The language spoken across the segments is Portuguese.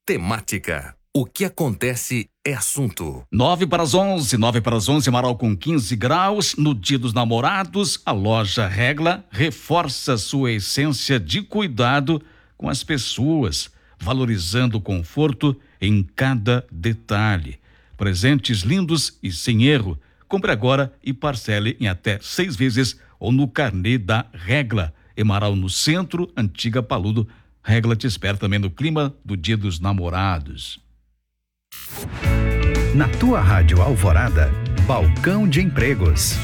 Temática. O que acontece é assunto. 9 para as 11, Marau com 15 graus. No Dia dos Namorados, a loja Regla reforça sua essência de cuidado com as pessoas, valorizando o conforto em cada detalhe. Presentes lindos e sem erro. Compre agora e parcele em até 6 vezes ou no carnê da Regla. Em Marau, no centro, Antiga Paludo. Regla te espera também no clima do Dia dos Namorados. Na tua Rádio Alvorada, Balcão de Empregos.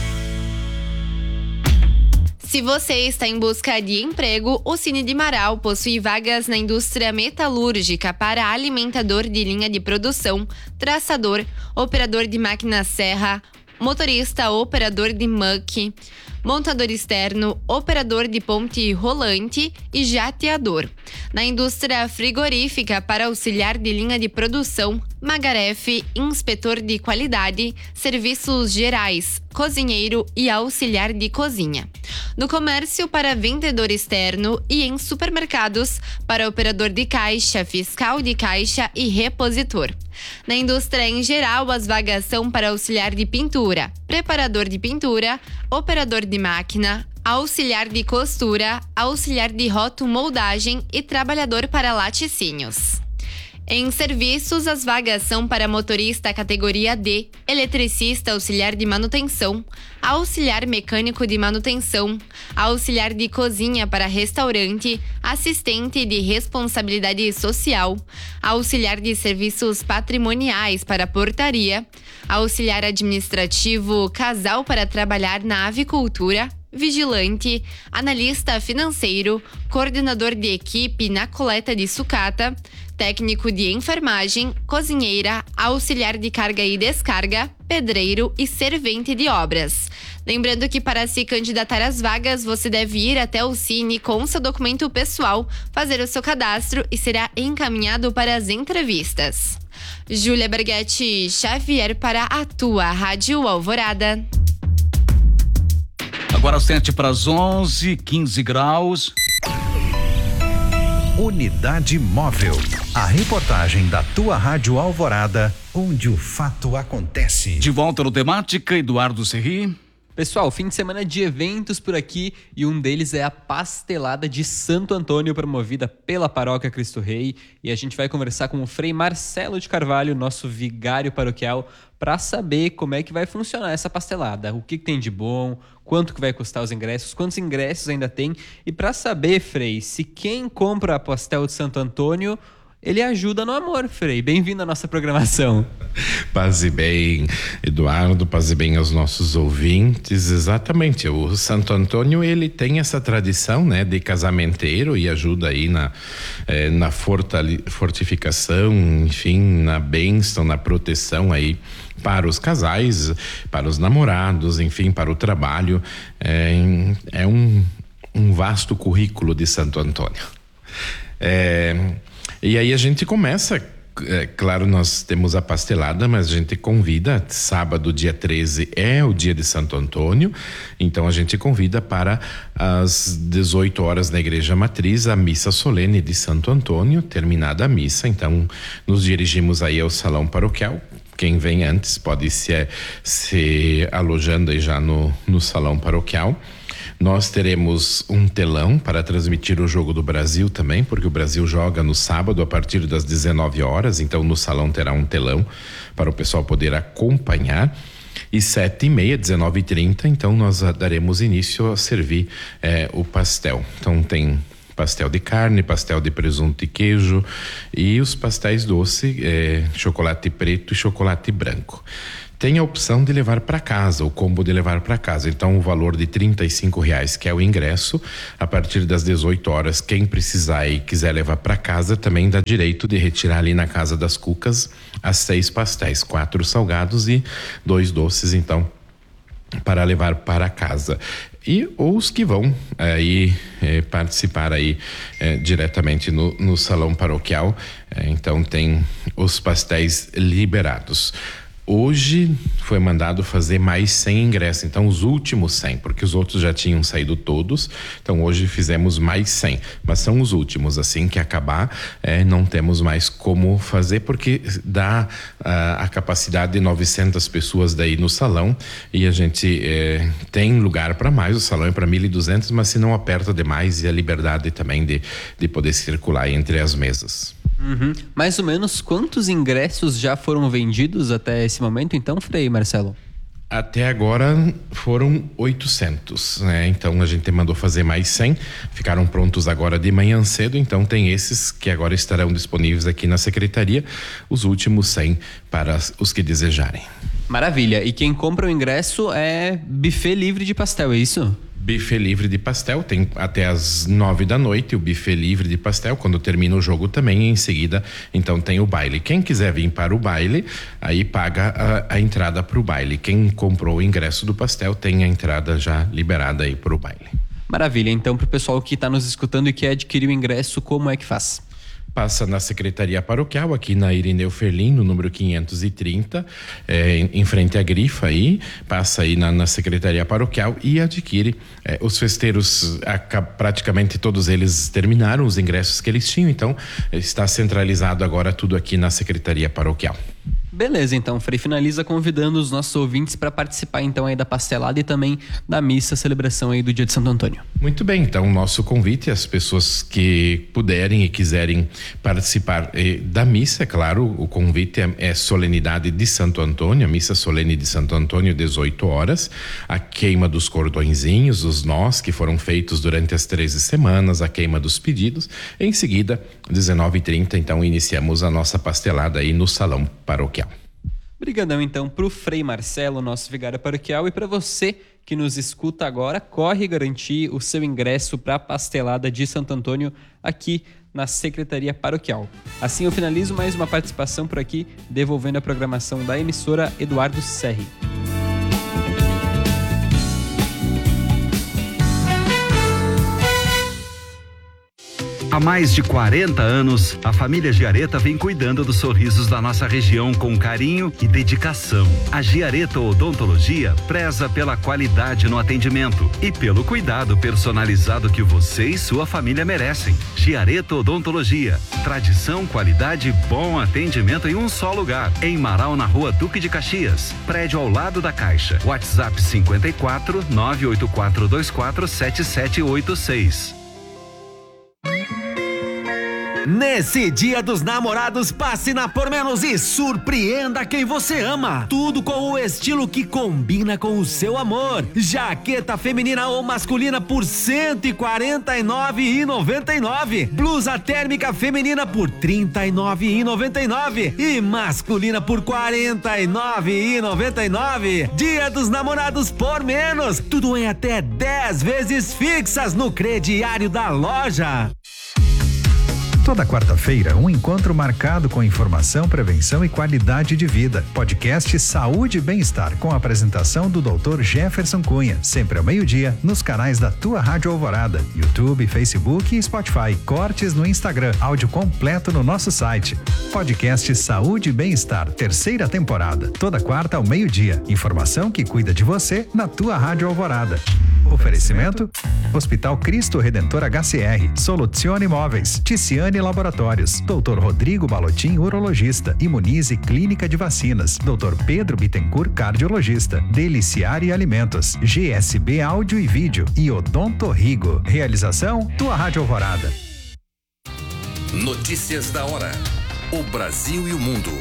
Se você está em busca de emprego, o Cine de Marau possui vagas na indústria metalúrgica para alimentador de linha de produção, traçador, operador de máquina serra, motorista operador de muck, montador externo, operador de ponte rolante e jateador. Na indústria frigorífica para auxiliar de linha de produção, magarefe, inspetor de qualidade, serviços gerais, cozinheiro e auxiliar de cozinha. No comércio para vendedor externo e em supermercados para operador de caixa, fiscal de caixa e repositor. Na indústria em geral, as vagas são para auxiliar de pintura, preparador de pintura, operador de máquina, auxiliar de costura, auxiliar de rotomoldagem e trabalhador para laticínios. Em serviços, as vagas são para motorista categoria D, eletricista auxiliar de manutenção, auxiliar mecânico de manutenção, auxiliar de cozinha para restaurante, assistente de responsabilidade social, auxiliar de serviços patrimoniais para portaria, auxiliar administrativo casal para trabalhar na avicultura, vigilante, analista financeiro, coordenador de equipe na coleta de sucata, técnico de enfermagem, cozinheira, auxiliar de carga e descarga, pedreiro e servente de obras. Lembrando que para se candidatar às vagas, você deve ir até o Cine com seu documento pessoal, fazer o seu cadastro e será encaminhado para as entrevistas. Júlia Berghetti Xavier para a tua Rádio Alvorada. Agora 7 para as 11, 15 graus. Unidade Móvel. A reportagem da tua Rádio Alvorada, onde o fato acontece. De volta no Temática, Eduardo Serri. Pessoal, fim de semana de eventos por aqui e um deles é a Pastelada de Santo Antônio, promovida pela Paróquia Cristo Rei. E a gente vai conversar com o Frei Marcelo de Carvalho, nosso vigário paroquial, para saber como é que vai funcionar essa pastelada, o que tem de bom, quanto que vai custar os ingressos, quantos ingressos ainda tem. E para saber, Frei, se quem compra a pastel de Santo Antônio, ele ajuda no amor, Frei. Bem-vindo à nossa programação. Paz e bem, Eduardo, paz e bem aos nossos ouvintes. Exatamente, o Santo Antônio, ele tem essa tradição, né, de casamenteiro e ajuda aí na fortificação, enfim, na bênção, na proteção aí para os casais, para os namorados, enfim, para o trabalho. É um vasto currículo de Santo Antônio. E aí a gente começa, claro, nós temos a pastelada, mas a gente convida, sábado, dia 13, é o dia de Santo Antônio, então a gente convida para às 18 horas na Igreja Matriz, a missa solene de Santo Antônio. Terminada a missa, então nos dirigimos aí ao salão paroquial. Quem vem antes pode se alojando aí já no salão paroquial. Nós teremos um telão para transmitir o Jogo do Brasil também, porque o Brasil joga no sábado a partir das 19 horas, então no salão terá um telão para o pessoal poder acompanhar. E 7h30, 19h30, então nós daremos início a servir o pastel. Então tem pastel de carne, pastel de presunto e queijo e os pastéis doce, chocolate preto e chocolate branco. Tem a opção de levar para casa, o combo de levar para casa. Então, o valor de R$35, que é o ingresso, a partir das 18 horas, quem precisar e quiser levar para casa, também dá direito de retirar ali na Casa das Cucas as 6 pastéis, 4 salgados e 2 doces, então, para levar para casa. E os que vão aí participar aí diretamente no salão paroquial, então tem os pastéis liberados. Hoje foi mandado fazer mais 100 ingressos, então os últimos 100, porque os outros já tinham saído todos, então hoje fizemos mais 100, mas são os últimos, assim que acabar, não temos mais como fazer, porque dá a capacidade de 900 pessoas daí no salão, e a gente tem lugar para mais, o salão é para 1.200, mas se não aperta demais, e a liberdade também de poder circular entre as mesas. Mais ou menos quantos ingressos já foram vendidos até esse momento, então, Frei Marcelo? Até agora foram 800, né? Então a gente mandou fazer mais 100, ficaram prontos agora de manhã cedo, então tem esses que agora estarão disponíveis aqui na secretaria, os últimos 100 para os que desejarem. Maravilha, e quem compra o ingresso é buffet livre de pastel, é isso? Buffet livre de pastel, tem até as 9 da noite o buffet livre de pastel, quando termina o jogo também, em seguida então tem o baile. Quem quiser vir para o baile, aí paga a entrada para o baile. Quem comprou o ingresso do pastel tem a entrada já liberada aí para o baile. Maravilha, então para o pessoal que está nos escutando e quer adquirir o ingresso, como é que faz? Passa na Secretaria Paroquial, aqui na Irineu Ferlin, no número 530, em frente à grifa aí, passa aí na Secretaria Paroquial e adquire. Os festeiros, praticamente todos eles terminaram os ingressos que eles tinham, então está centralizado agora tudo aqui na Secretaria Paroquial. Beleza, então, Frei finaliza convidando os nossos ouvintes para participar então aí da pastelada e também da missa, celebração aí do Dia de Santo Antônio. Muito bem, então nosso convite às pessoas que puderem e quiserem participar da missa, é claro, o convite é solenidade de Santo Antônio, a missa solene de Santo Antônio, 18 horas, a queima dos cordõezinhos, os nós que foram feitos durante as 13 semanas, a queima dos pedidos, em seguida, 19h30, então iniciamos a nossa pastelada aí no Salão Paroquial. Obrigadão então pro Frei Marcelo, nosso vigário paroquial, e para você que nos escuta agora, corre garantir o seu ingresso para a pastelada de Santo Antônio aqui na Secretaria Paroquial. Assim eu finalizo mais uma participação por aqui, devolvendo a programação da emissora Eduardo Serri. Há mais de 40 anos, a família Giareta vem cuidando dos sorrisos da nossa região com carinho e dedicação. A Giareta Odontologia preza pela qualidade no atendimento e pelo cuidado personalizado que você e sua família merecem. Giareta Odontologia, tradição, qualidade e bom atendimento em um só lugar. Em Marau, na Rua Duque de Caxias, prédio ao lado da Caixa. WhatsApp 54 98424 7786. Nesse Dia dos Namorados, passe na Por Menos e surpreenda quem você ama. Tudo com o estilo que combina com o seu amor. Jaqueta feminina ou masculina por R$ 149,99. Blusa térmica feminina por R$ 39,99 e masculina por R$ 49,99. Dia dos Namorados Por Menos. Tudo em até 10 vezes fixas no crediário da loja. Toda quarta-feira, um encontro marcado com informação, prevenção e qualidade de vida. Podcast Saúde e Bem-Estar, com a apresentação do Dr. Jefferson Cunha, sempre ao meio-dia, nos canais da tua Rádio Alvorada, YouTube, Facebook e Spotify. Cortes no Instagram, áudio completo no nosso site. Podcast Saúde e Bem-Estar, 3ª temporada. Toda quarta ao meio-dia. Informação que cuida de você na tua Rádio Alvorada. Oferecimento: Hospital Cristo Redentor HCR, Soluzione Imóveis, Ticiane Laboratórios, Dr. Rodrigo Balotin, urologista, Imunize Clínica de Vacinas, Dr. Pedro Bittencourt, cardiologista, Deliciare Alimentos, GSB Áudio e Vídeo e Odonto Rigo. Realização: tua Rádio Alvorada. Notícias da hora. O Brasil e o mundo.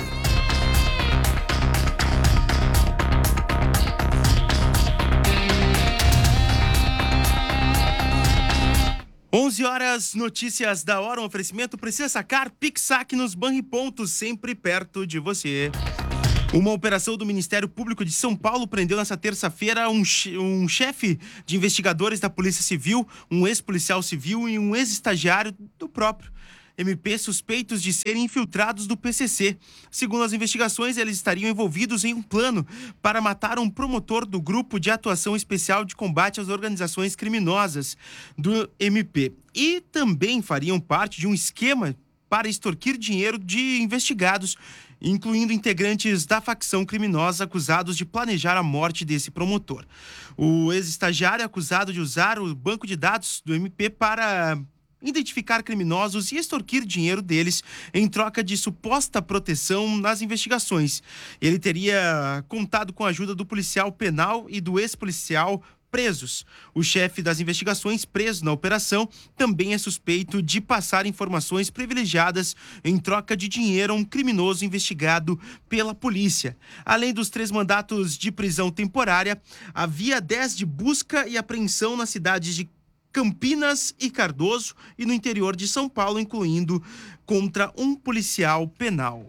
11 horas, notícias da hora, um oferecimento, precisa sacar, Pix-Saque nos Banripontos, sempre perto de você. Uma operação do Ministério Público de São Paulo prendeu nesta terça-feira um chefe de investigadores da Polícia Civil, um ex-policial civil e um ex-estagiário do próprio MP suspeitos de serem infiltrados do PCC. Segundo as investigações, eles estariam envolvidos em um plano para matar um promotor do Grupo de Atuação Especial de Combate às Organizações Criminosas do MP. E também fariam parte de um esquema para extorquir dinheiro de investigados incluindo integrantes da facção criminosa acusados de planejar a morte desse promotor. O ex-estagiário é acusado de usar o banco de dados do MP para identificar criminosos e extorquir dinheiro deles em troca de suposta proteção nas investigações. Ele teria contado com a ajuda do policial penal e do ex-policial presos. O chefe das investigações, preso na operação, também é suspeito de passar informações privilegiadas em troca de dinheiro a um criminoso investigado pela polícia. Além dos 3 mandatos de prisão temporária, havia 10 de busca e apreensão nas cidades de Campinas e Cardoso e no interior de São Paulo, incluindo contra um policial penal.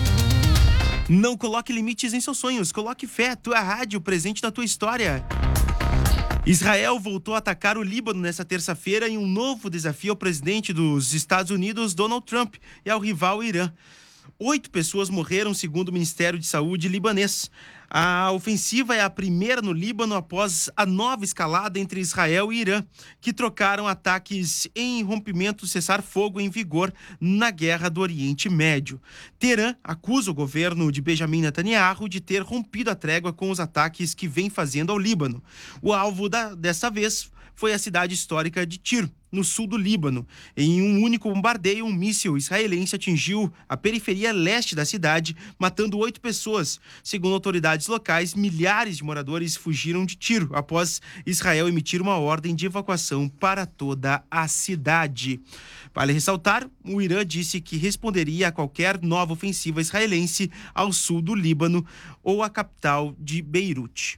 Não coloque limites em seus sonhos, coloque fé, tua rádio presente na tua história. Israel voltou a atacar o Líbano nesta terça-feira em um novo desafio ao presidente dos Estados Unidos, Donald Trump, e ao rival Irã. 8 pessoas morreram, segundo o Ministério de Saúde libanês. A ofensiva é a primeira no Líbano após a nova escalada entre Israel e Irã, que trocaram ataques em rompimento cessar-fogo em vigor na Guerra do Oriente Médio. Teherã acusa o governo de Benjamin Netanyahu de ter rompido a trégua com os ataques que vem fazendo ao Líbano. O alvo dessa vez foi a cidade histórica de Tiro, no sul do Líbano. Em um único bombardeio, um míssil israelense atingiu a periferia leste da cidade, matando 8 pessoas. Segundo autoridades locais, milhares de moradores fugiram de Tiro após Israel emitir uma ordem de evacuação para toda a cidade. Vale ressaltar, o Irã disse que responderia a qualquer nova ofensiva israelense ao sul do Líbano ou à capital de Beirute.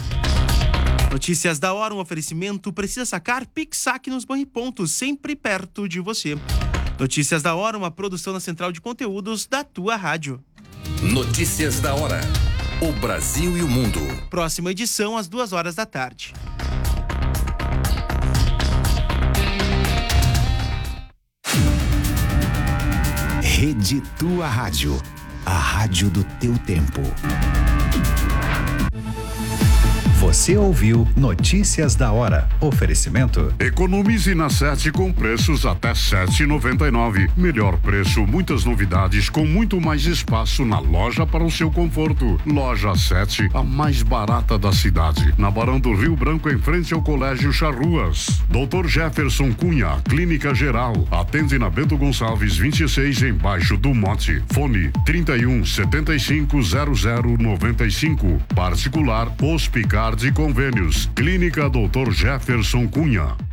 Notícias da hora, um oferecimento, precisa sacar? Pix Saque nos Banripontos, sempre perto de você. Notícias da hora, uma produção na central de conteúdos da tua rádio. Notícias da hora. O Brasil e o mundo. Próxima edição às 14h. Rede Tua Rádio. A rádio do teu tempo. Você ouviu Notícias da Hora. Oferecimento. Economize na 7 com preços até R$ 7,99. Melhor preço, muitas novidades com muito mais espaço na loja para o seu conforto. Loja 7, a mais barata da cidade. Na Barão do Rio Branco, em frente ao Colégio Charruas. Dr. Jefferson Cunha, Clínica Geral. Atende na Bento Gonçalves 26, embaixo do Mote. Fone 31 75 00 95. Particular, Hospicar de Convênios. Clínica Dr. Jefferson Cunha.